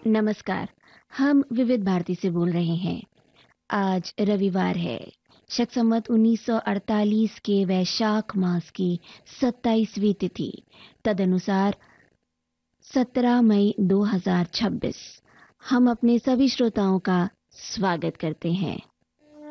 नमस्कार। हम विविध भारती से बोल रहे हैं। आज रविवार है। शक संवत 1948 के वैशाख मास की 27वीं तिथि, तदनुसार 17 मई 2026। हम अपने सभी श्रोताओं का स्वागत करते हैं।